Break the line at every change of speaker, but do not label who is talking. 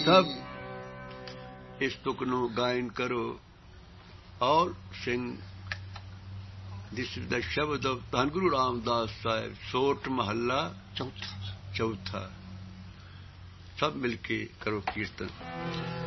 सब इस तुक नूं गायन करो और सिंह दिस इज द शब्द ऑफ धन गुरु रामदास साहब सोठ महला चौथा सब मिलके करो कीर्तन।